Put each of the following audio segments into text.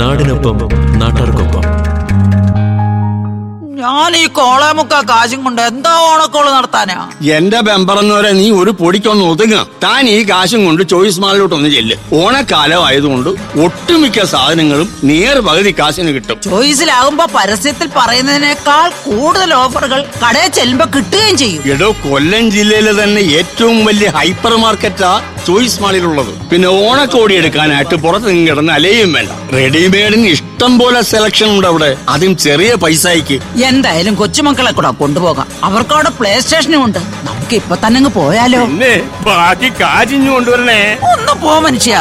നാടിനൊപ്പം നാട്ടാർക്കൊപ്പം. ഞാൻ ഈ കോളേമുക്ക കാശും കൊണ്ട് എന്താ ഓണക്കോള് നടത്താനാ? എന്റെ ബെമ്പറന്നവരെ നീ ഒരു പൊടിക്കൊന്ന് ഒതുങ്ങ. താൻ ഈ കാശും കൊണ്ട് ചോയ്സ് മാളിലോട്ടൊന്ന് ചെല്ല്. ഓണക്കാലം ആയതുകൊണ്ട് ഒട്ടുമിക്ക സാധനങ്ങളും പകുതി കാശിന് കിട്ടും. ചോയ്സിലാകുമ്പോ പരസ്യത്തിൽ പറയുന്നതിനേക്കാൾ കൂടുതൽ ഓഫറുകൾ കടയിൽ ചെല്ലുമ്പോ കിട്ടുകയും ചെയ്യും. എടോ, കൊല്ലം ജില്ലയിലെ തന്നെ ഏറ്റവും വലിയ ഹൈപ്പർ മാർക്കറ്റാ ചോയ്സ് മാളിലുള്ളത്. പിന്നെ ഓണക്കോടി എടുക്കാനായിട്ട് പുറത്ത് നിന്ന് കിടന്ന് അലയും വേണ്ട. റെഡിമെയ്ഡിന് ഇഷ്ടം പോലെ സെലക്ഷൻ ഉണ്ട് അവിടെ, അതും ചെറിയ പൈസയ്ക്ക്. എന്തായാലും കൊച്ചുമക്കളെ കൂടെ കൊണ്ടുപോകാം. അവർക്ക് അവിടെ പ്ലേ സ്റ്റേഷനും ഉണ്ട്. നമുക്ക് ഇപ്പൊ തന്നെ പോയാലോ? പിന്നെ ബാക്കി കാശിഞ്ഞു കൊണ്ടുവരണേ. ഒന്ന് പോ മനുഷ്യ.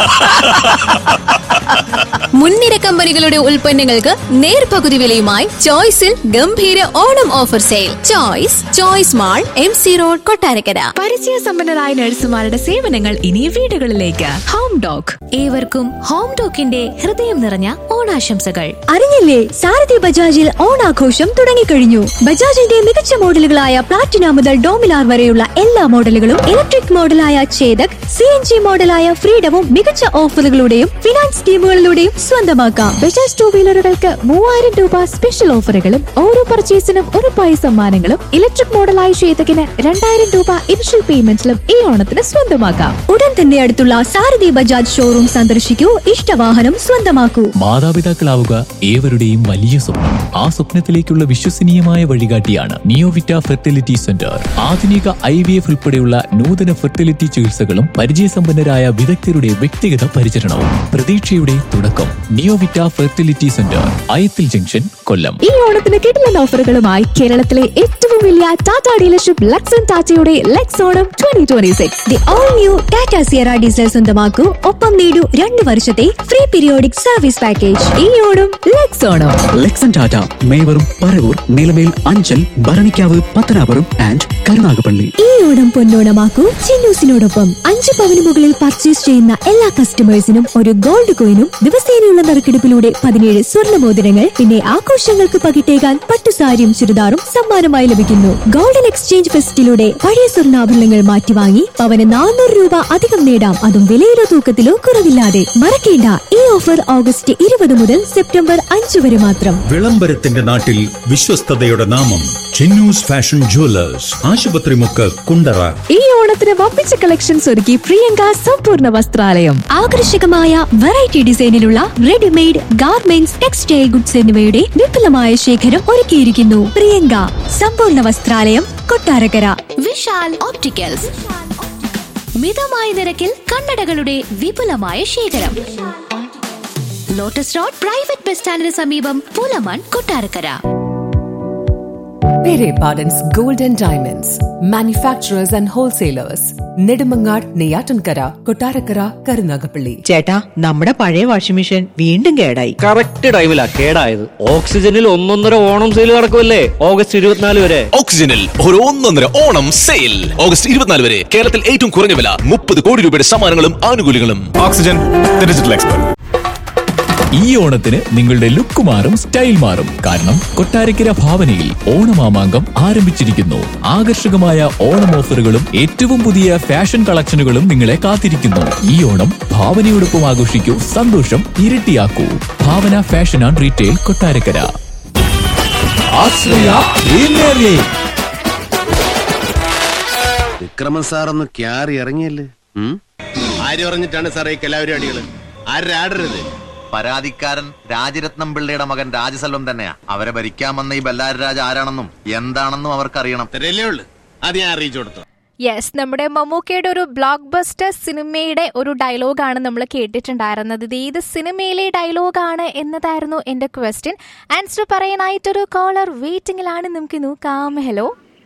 മുൻനിര കമ്പനികളുടെ ഉൽപ്പന്നങ്ങൾക്ക് നേർപകുതി വിലയുമായി ചോയ്സിൽ ഗംഭീര Onam offer sale. Choice mall, MC road, Kottarakkara. പരിചയ സമ്പന്നരായ നഴ്സുമാരുടെ സേവനങ്ങൾ ഇനി വീടുകളിലേക്ക്. ഹോം ഡോക്. ഏവർക്കും ഹോം ഡോക്കിന്റെ ഹൃദയം നിറഞ്ഞ ഓണാശംസകൾ. അറിഞ്ഞില്ലേ, സാരഥി ബജാജിൽ ഓണാഘോഷം തുടങ്ങിക്കഴിഞ്ഞു. ബജാജിന്റെ മികച്ച മോഡലുകളായ പ്ലാറ്റിന മുതൽ ഡോമിനാർ വരെയുള്ള എല്ലാ മോഡലുകളും, ഇലക്ട്രിക് മോഡലായ ചേതക്, CNG മോഡലായ ഫ്രീഡവും മികച്ച ഓഫറുകളുടെയും ഫിനാൻസ് സ്കീമുകളിലൂടെയും സ്വന്തമാക്കാം. ബജാജ് 2 വീലറുകൾക്ക് 3000 രൂപ സ്പെഷ്യൽ ഓഫറുകളും ഓരോ പർച്ചേസിനും ഉറപ്പായ സമ്മാനങ്ങളും. ഇലക്ട്രിക് മോഡലായ ചേതകിന് 2000 രൂപ ഇനിഷ്യൽ പേയ്മെന്റിലും ഈ ഓണത്തിന് സ്വന്തമാക്കാം. ഉടൻ തന്നെ അടുത്തുള്ള സാരഥി ബജാജ് ഷോറൂം സന്ദർശിക്കൂ. ഇഷ്ടവാഹനം സ്വന്തമാക്കൂ. മാതാപിതാക്കളാവുക ഏവരുടെയും വലിയ സ്വപ്നം. ആ സ്വപ്നത്തിലേക്കുള്ള വിശ്വസനീയമായ വഴികാട്ടിയാണ് നിയോവിറ്റ ഫെർട്ടിലിറ്റി സെന്റർ. ആധുനിക IVF ഉൾപ്പെടെയുള്ള നൂതന ഫെർട്ടിലിറ്റി ചികിത്സകളും പരിചയസമ്പന്നരായ വിദഗ്ധരുടെ വ്യക്തിഗത പരിചരണവും. പ്രതീക്ഷയുടെ തുടക്കം. നിയോവിറ്റ ഫെർട്ടിലിറ്റി സെന്റർ, അയത്തിൽ ജംഗ്ഷൻ, കൊല്ലം. ഈ ഓണത്തിന് കിടിലൻ ഓഫറുകളുമായി കേരളത്തിലെ ഏറ്റവും വലിയ ടാറ്റ ഡീലർഷിപ്പ് ലക്സൺ ടാറ്റയുടെ Lex Onam 2026. The all new Tata Sierra diesel സ്വന്തമാക്കൂ. ഒപ്പം നേടൂ 2 വർഷത്തെ ഫ്രീ പീരിയോഡിക് സർവീസ് പാക്കേജ്. ഈ ഓണം ലെക്സ് ഓണം. ലെക്സൺ ടാറ്റ, മേവറും, പറവൂർ, നിലമേൽ, അഞ്ചൽ, ഭരണിക്കാവ്, പത്തനാപുരം ആൻഡ് കരുനാഗപ്പള്ളി. ഈ ഓണം പൊന്നോണമാക്കൂ ചിന്നൂസിനോടൊപ്പം. 5 പവന് മുകളിൽ പർച്ചേസ് ചെയ്യുന്ന എല്ലാ കസ്റ്റമേഴ്സിനും ഒരു ഗോൾഡ് കോയിനും ദിവസേനയുള്ള നറുക്കെടുപ്പിലൂടെ 17 സ്വർണ്ണ മോതിരങ്ങൾ, പിന്നെ ആഘോഷങ്ങൾക്ക് പകിട്ടേകാൻ പട്ടുസാരിയും ചുരിദാറും സമ്മാനമായി ലഭിക്കുന്നു. ഗോൾഡൻ എക്സ്ചേഞ്ച് ഫെസ്റ്റിലൂടെ പഴയ സ്വർണ്ണാഭരണങ്ങൾ മാറ്റിവാങ്ങി പവന് 400 രൂപ അധികം നേടാം. അതും വിലയിലോ തൂക്കത്തിലോ കുറവില്ലാതെ. മറക്കേണ്ട, ഈ ഓഫർ ഓഗസ്റ്റ് 20 മുതൽ സെപ്റ്റംബർ 5 വരെ മാത്രം. വിളംബരത്തിന്റെ നാട്ടിൽ വിശ്വസ്തതയുടെ നാമം ചിന്നൂസ് ഫാഷൻ ജുവലേഴ്സ്, ആശുപത്രി മുക്ക്, കുണ്ടറ. ഈ ഓണത്തിന് വമ്പിച്ച കളക്ഷൻസ് ഒരുക്കി പ്രിയങ്ക സമ്പൂർണ്ണ വസ്ത്രാലയം. ആകർഷകമായ variety ഡിസൈനിലുള്ള readymade garments, textile goods എന്നിവയുടെ വിപുലമായ ശേഖരം ഒരുക്കിയിരിക്കുന്നു. പ്രിയങ്ക സമ്പൂർണ്ണ വസ്ത്രാലയം, കൊട്ടാരക്കര. വിശാൽ ഓപ്റ്റിക്കൽസ്. മിതമായ നിരക്കിൽ കണ്ണടകളുടെ വിപുലമായ ശേഖരം. ലോട്ടസ് റോഡ് പ്രൈവറ്റ് ബസ് സ്റ്റാൻഡിന് സമീപം, Pulamon, Kottarakkara. Pere Pardon's Gold and Diamonds, manufacturers and wholesalers. Nedumangad, Neyyattinkara, Kottarakkara, Karunagappally. ചേട്ടാ, നമ്മുടെ പഴയ വാഷിംഗ് മെഷീൻ വീണ്ടും കേടായി. കറക്റ്റ് ടൈമിലാ കേടായത്. ഓക്സിജനിൽ 1.5 ഓണം സെയിൽ നടക്കുമല്ലേ ഓഗസ്റ്റ് 24 വരെ. ഓക്സിജനിൽ ഒരു 1.5 ഓണം സെയിൽ ഓഗസ്റ്റ് 24 വരെ. കേരളത്തിൽ ഏറ്റവും കുറഞ്ഞ വില, 30 കോടി രൂപയുടെ സമ്മാനങ്ങളും ആനുകൂല്യങ്ങളും. Oxygen, digital expert. ഈ ഓണത്തിന് നിങ്ങളുടെ ലുക്ക് മാറും, സ്റ്റൈൽ മാറും. കാരണം കൊട്ടാരക്കര ഭാവനയിൽ ഓണമാമാങ്കം ആരംഭിച്ചിരിക്കുന്നു. ആകർഷകമായ ഓണം ഓഫറുകളും ഏറ്റവും പുതിയ ഫാഷൻ കളക്ഷനുകളും നിങ്ങളെ കാത്തിരിക്കുന്നു. ഈ ഓണം ഭാവനയോടൊപ്പം ആഘോഷിക്കൂ, സന്തോഷം ഇരട്ടിയാക്കൂ. ഭാവന fashion and retail, Kottarakkara. Vikraman സാറൊന്ന് ക്യാറി ഇറങ്ങിയല്ലേ? ആര് പറഞ്ഞിട്ടാണ് സാറേ എല്ലാവരും അടികള്? ആരരുത്? പരാതിക്കാരൻ രാജരത്നം പിള്ളയുടെ മകൻ രാജസെൽവം തന്നെയാ. അവരെ ഭരിക്കാമെന്ന ഈ ബല്ലാരി രാജ ആരാണെന്നും എന്താണെന്നും അവർക്കറിയണം. അത് ഞാൻ അറിയിച്ചു കൊടുത്തു. യെസ്, നമ്മുടെ മമ്മൂക്കയുടെ ഒരു ബ്ലോക്ക് ബസ്റ്റർ സിനിമയുടെ ഒരു ഡയലോഗാണ് നമ്മൾ കേട്ടിട്ടുണ്ടായിരുന്നത്. ഇത് ഏത് സിനിമയിലെ ഡയലോഗാണ് എന്നതായിരുന്നു എന്റെ ക്വസ്റ്റ്യൻ. ആൻസർ പറയാനായിട്ടൊരു കോളർ വെയിറ്റിംഗിലാണ്, നമുക്ക് നോക്കാം. ഹലോ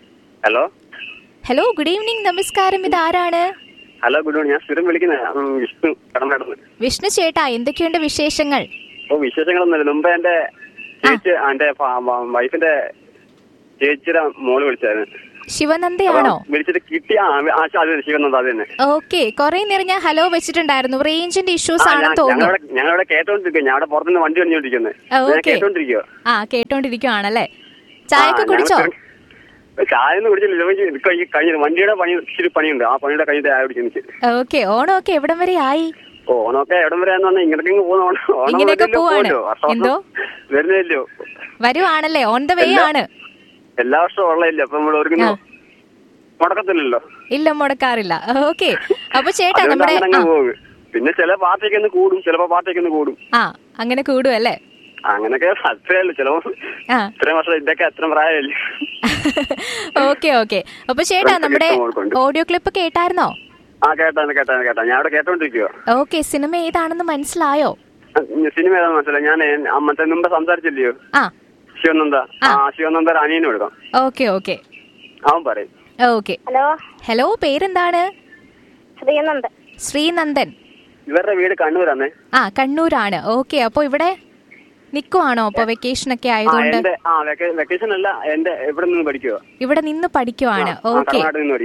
ഹലോ, ഗുഡ് ഈവനിങ്, നമസ്കാരം. ഇത് ആരാണ്? Hello, good morning. ഞാൻ സ്ഥിരം വിളിക്കുന്ന വിഷ്ണു ചേട്ടാ, എന്തൊക്കെയുണ്ട് വിശേഷങ്ങൾ? വിശേഷങ്ങളൊന്നുമില്ല. മുമ്പ് എന്റെ വൈഫിന്റെ ചേച്ചിയുടെ മോള് വിളിച്ചായിരുന്നു. ശിവനന്ദയാണോ വിളിച്ചിട്ട് കിട്ടിയ? ശിവനന്ദ, അത് തന്നെ. ഓക്കെ, കുറെ നേരം ഞാൻ ഹലോ വെച്ചിട്ടുണ്ടായിരുന്നു. റേഞ്ചിന്റെ ഇഷ്യൂസ് ആണെന്ന് തോന്നുന്നു. ഞങ്ങളിവിടെ കേട്ടോണ്ടിരിക്കുക. ഞാൻ അവിടെ പുറത്തുനിന്ന് വണ്ടി വന്നിരിക്കുന്നത്. കേട്ടോണ്ടിരിക്കുവാണല്ലേ? ചായ ഒക്കെ കുടിച്ചോ? ചായ ഒന്നും കുടിച്ചില്ല. കഴിഞ്ഞ വണ്ടിയുടെ പണി, ഇച്ചിരി പണിയുണ്ട്. ആ പണിയുടെ കഴിഞ്ഞ ചായ കുടിക്കുന്നു. ഓക്കെ, ഓണമൊക്കെ എവിടം വരെ ആയി? ഓണമൊക്കെ എവിടം വരെയാന്ന് പറഞ്ഞാൽ ഇങ്ങനെയൊക്കെ പോകുന്ന ഇങ്ങനെയൊക്കെ പോവാണ്. എന്തോ വരുന്നില്ലയോ? വരുവാണല്ലേ, ഓൺ ദ വേ ആണ്. എല്ലാ വർഷവും ഉള്ളയില്ല, അപ്പൊ നമ്മൾ ഒരുക്കുന്നു മുടക്കത്തില്ലല്ലോ. ഇല്ല, മുടക്കാറില്ല. ഓക്കെ. അപ്പൊ ചേട്ടാ നമ്മുടെ പിന്നെ ചില പാർട്ടിക്ക് ഒന്ന് കൂടും, ചിലപ്പോ പാർട്ടിക്ക് ഒന്ന് കൂടും. അങ്ങനെ കൂടും അല്ലേ? അങ്ങനൊക്കെ അത്രയല്ല, ചിലപ്പോ ഇത്രയും വർഷം ഇതൊക്കെ അത്ര പ്രായമല്ലേ. Okay okay. അപ്പൊ ചേട്ടാ നമ്മുടെ ഓഡിയോ ക്ലിപ്പ് കേട്ടായിരുന്നോ? കേട്ടാ ഞാൻ അവിടെ കേട്ടോണ്ടിരിക്കുക. ഓക്കെ. സിനിമ ഏതാണെന്ന് മനസ്സിലായോ? സിനിമ ഏതാണെന്ന് മനസ്സിലായി. ഞാൻ മറ്റേ മുമ്പ് സംസാരിച്ചില്ലയോ, ശിവനന്ദ അനിയനും എടുക്കാം. ഓക്കെ ഓക്കെ, അവൻ പറയും. ഓക്കെ. ഹലോ, പേരെന്താണ്? ശ്രീനന്ദൻ. ഇവരുടെ വീട് കണ്ണൂരാണ്. കണ്ണൂരാണ്. ഓക്കെ. അപ്പൊ ഇവിടെ നിക്കുവാണോ അപ്പൊ വെക്കേഷൻ ഒക്കെ ആയതുകൊണ്ട്? വെക്കേഷൻ അല്ല, ഇവിടെ നിന്ന് പഠിക്കുക. ഇവിടെ നിന്ന് പഠിക്കുവാണ്. ഓക്കെ.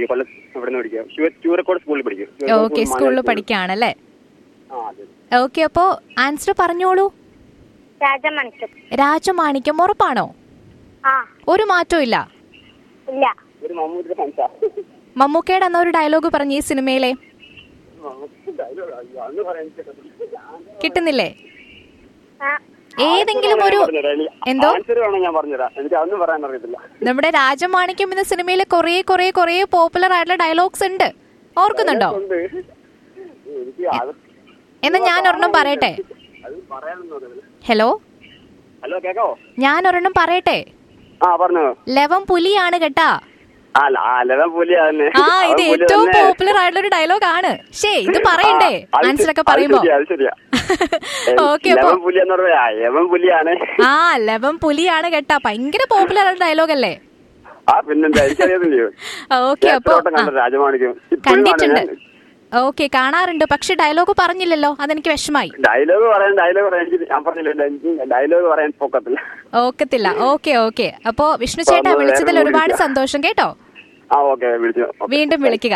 ഓക്കെ, സ്കൂളിൽ പഠിക്കുകയാണല്ലേ? ഓക്കെ. അപ്പോ ആൻസർ പറഞ്ഞോളൂ. രാജമാണിക്യം. ഉറപ്പാണോ? ഒരു മാറ്റവും ഇല്ല? മമ്മൂക്കയുടെ അന്ന ഒരു ഡയലോഗ് പറഞ്ഞു ഈ സിനിമയിലെ. കിട്ടുന്നില്ലേ? ഏതെങ്കിലും ഒരു എന്തോ നമ്മുടെ രാജമാണിക്യം എന്ന സിനിമയിലെ കൊറേ പോപ്പുലർ ആയിട്ടുള്ള ഡയലോഗ്സ് ഉണ്ട്, ഓർക്കുന്നുണ്ടോ? എന്നാ ഞാൻ ഒരെണ്ണം പറയട്ടെ. ഹലോ, ഞാൻ ഒരെണ്ണം പറയട്ടെ. ലവം പുലിയാണ് കേട്ടാ. ഇത് ഏറ്റവും പോപ്പുലർ ആയിട്ടുള്ള ഒരു ഡയലോഗ് ആണ്. ഇത് പറയണ്ടേ ആൻസർ ഒക്കെ പറയുമ്പോ? ഓക്കെ. ലവം പുലിയാണ് കേട്ടാ, ഭയങ്കര പോപ്പുലർ ആയിട്ടുള്ള ഡയലോഗ് അല്ലേ? ഓക്കെ. അപ്പൊ കണ്ടിട്ടുണ്ട്. ഓക്കെ, കാണാറുണ്ട്. പക്ഷെ ഡയലോഗ് പറഞ്ഞില്ലല്ലോ, അതെനിക്ക് വിഷമായി. ഓക്കത്തില്ല. Okay okay. അപ്പൊ വിഷ്ണു ചേട്ടാ, വിളിച്ചതിൽ ഒരുപാട് സന്തോഷം കേട്ടോ. വീണ്ടും വിളിക്കുക.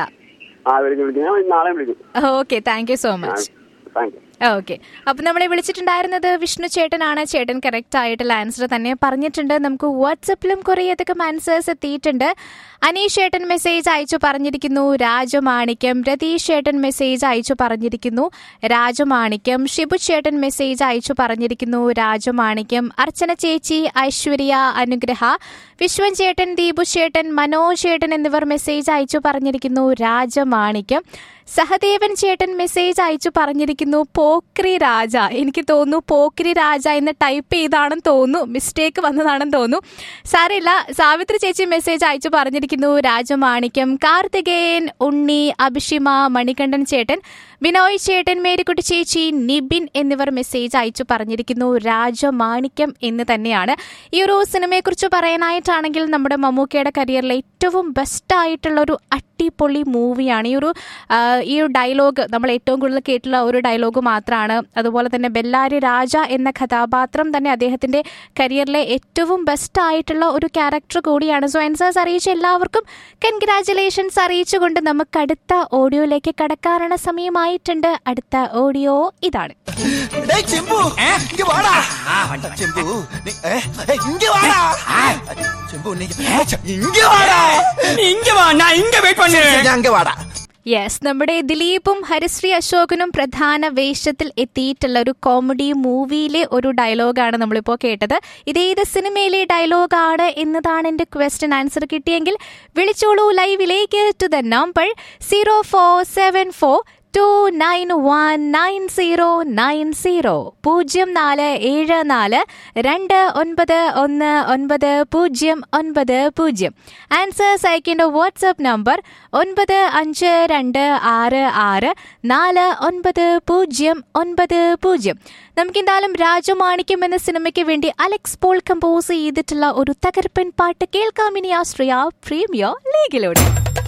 Okay, thank you so much. Okay. അപ്പൊ നമ്മളെ വിളിച്ചിട്ടുണ്ടായിരുന്നത് വിഷ്ണു ചേട്ടനാണ്. ചേട്ടൻ കറക്റ്റ് ആയിട്ടുള്ള ആൻസർ തന്നെ പറഞ്ഞിട്ടുണ്ട്. നമുക്ക് വാട്സപ്പിലും കുറേയധികം ആൻസേഴ്സ് എത്തിയിട്ടുണ്ട്. അനീഷ് ചേട്ടൻ മെസ്സേജ് അയച്ചു പറഞ്ഞിരിക്കുന്നു രാജമാണിക്യം. രതീഷ് ചേട്ടൻ മെസ്സേജ് അയച്ചു പറഞ്ഞിരിക്കുന്നു രാജമാണിക്യം. ഷിബു ചേട്ടൻ മെസ്സേജ് അയച്ചു പറഞ്ഞിരിക്കുന്നു രാജമാണിക്യം. അർച്ചന ചേച്ചി, ഐശ്വര്യ, അനുഗ്രഹ, വിശ്വൻ ചേട്ടൻ, ദീപു ചേട്ടൻ, മനോജ് ചേട്ടൻ എന്നിവർ മെസ്സേജ് അയച്ചു പറഞ്ഞിരിക്കുന്നു രാജമാണിക്യം. സഹദേവൻ ചേട്ടൻ മെസ്സേജ് അയച്ചു പറഞ്ഞിരിക്കുന്നു പോക്രി രാജ. എനിക്ക് തോന്നുന്നു പോക്രി രാജ എന്ന് ടൈപ്പ് ചെയ്താണെന്ന് തോന്നുന്നു, മിസ്റ്റേക്ക് വന്നതാണെന്ന് തോന്നുന്നു. സാരമില്ല. സാവിത്രി ചേച്ചി മെസ്സേജ് അയച്ചു പറഞ്ഞിരിക്കുന്നു രാജമാണിക്യം. കാർത്തികേയൻ, ഉണ്ണി, അഭിഷിമ, മണികണ്ഠൻ ചേട്ടൻ, ബിനോയ് ചേട്ടൻ, മേരിക്കുട്ടി ചേച്ചി, നിബിൻ എന്നിവർ മെസ്സേജ് അയച്ചു പറഞ്ഞിരിക്കുന്നു രാജമാണിക്യം എന്ന് തന്നെയാണ്. ഈ ഒരു സിനിമയെക്കുറിച്ച് പറയാനായിട്ടാണെങ്കിൽ നമ്മുടെ മമ്മൂക്കയുടെ കരിയറിലെ ഏറ്റവും ബെസ്റ്റ് ആയിട്ടുള്ള ഒരു അടിപൊളി മൂവിയാണ്. ഈ ഒരു ഡയലോഗ് നമ്മൾ ഏറ്റവും കൂടുതൽ കേട്ടുള്ള ഒരു ഡയലോഗ് മാത്രമാണ്. അതുപോലെ തന്നെ ബെല്ലാരി രാജ എന്ന കഥാപാത്രം തന്നെ അദ്ദേഹത്തിന്റെ കരിയറിലെ ഏറ്റവും ബെസ്റ്റ് ആയിട്ടുള്ള ഒരു ക്യാരക്ടർ കൂടിയാണ്. സോ ആൻസേഴ്സ് അറിയിച്ച എല്ലാവർക്കും കൺഗ്രാറ്റുലേഷൻസ് അറിയിച്ചുകൊണ്ട് നമുക്ക് അടുത്ത ഓഡിയോയിലേക്ക് കടക്കാനുള്ള സമയമായിട്ടുണ്ട്. അടുത്ത ഓഡിയോ ഇതാണ്. യെസ്, നമ്മുടെ ദിലീപും ഹരിശ്രീ അശോകനും പ്രധാന വേഷത്തിൽ എത്തിയിട്ടുള്ള ഒരു കോമഡി മൂവിയിലെ ഒരു ഡയലോഗാണ് നമ്മളിപ്പോൾ കേട്ടത്. ഇതേത് സിനിമയിലെ ഡയലോഗാണ് എന്നതാണ് എൻ്റെ ക്വസ്റ്റ്യൻ. ആൻസർ കിട്ടിയെങ്കിൽ വിളിച്ചോളൂ ലൈവിലേക്ക് ടു ദ നമ്പർ 0474 2919090 0474 2919090. ആൻസേഴ്സ് അയക്കേണ്ട വാട്സ്ആപ്പ് നമ്പർ 9526649090. നമുക്കെന്തായാലും രാജമാണിക്യം എന്ന സിനിമയ്ക്ക് വേണ്ടി അലക്സ് പോൾ കമ്പോസ് ചെയ്തിട്ടുള്ള ഒരു തകർപ്പൻ പാട്ട് കേൾക്കാം ഇനി ആസ്ട്രിയ പ്രീമിയർ ലീഗിലൂടെ.